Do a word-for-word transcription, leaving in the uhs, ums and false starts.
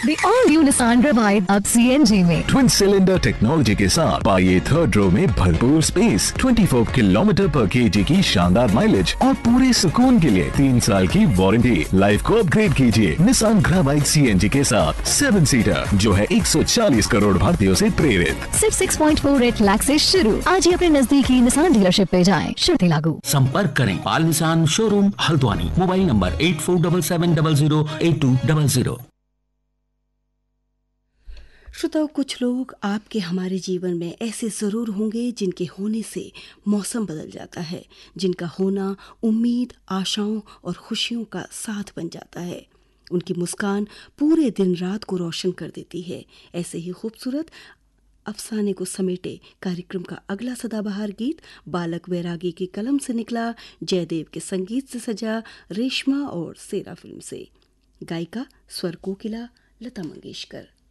The all new Nissan Revite अब C N G में twin cylinder technology के साथ पाइए थर्ड रो में भरपूर स्पेस, चौबीस किलोमीटर पर केजी की शानदार माइलेज और पूरे सुकून के लिए तीन साल की वारंटी। लाइफ को अपग्रेड कीजिए निसान ग्रेवाइट C N G के साथ सेवन सीटर जो है एक सौ चालीस करोड़ भारतीयों से प्रेरित। सिर्फ छह पॉइंट चार आठ लाख से शुरू। आज ही अपने नजदीकी निसान डीलरशिप पे जाएं, शर्तें लागू। संपर्क करें पाल Nissan showroom Haldwani. Mobile number eight four double seven double zero eight to double zero. श्रोताओ, कुछ लोग आपके हमारे जीवन में ऐसे ज़रूर होंगे जिनके होने से मौसम बदल जाता है, जिनका होना उम्मीद, आशाओं और खुशियों का साथ बन जाता है। उनकी मुस्कान पूरे दिन रात को रोशन कर देती है। ऐसे ही खूबसूरत अफसाने को समेटे कार्यक्रम का अगला सदाबहार गीत बालक वैरागी की कलम से निकला, जयदेव के संगीत से सजा, रेशमा और सेरा फिल्म से। गायिका स्वर कोकिला लता मंगेशकर।